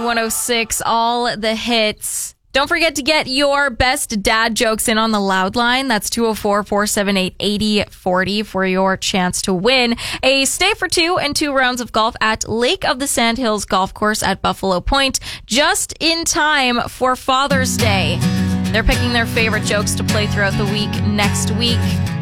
106, all the hits. Don't forget to get your best dad jokes in on the Loud line. That's 204-478-8040 for your chance to win a stay for 2 and 2 rounds of golf at Lake of the Sandhills Golf Course at Buffalo Point, just in time for Father's Day. They're picking their favorite jokes to play throughout the week next week.